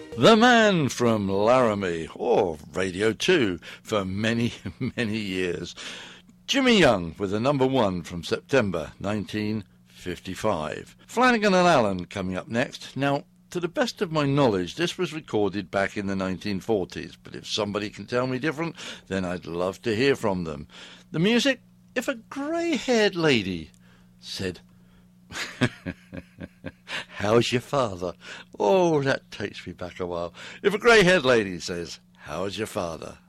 The Man from Laramie, or Radio 2, for many, many years. Jimmy Young with a number one from September 1955. Flanagan and Allen coming up next. Now, to the best of my knowledge, this was recorded back in the 1940s, but if somebody can tell me different, then I'd love to hear from them. The music, if a grey-haired lady said, "How's your father?" Oh, that takes me back a while. If a grey-haired lady says, "How's your father?"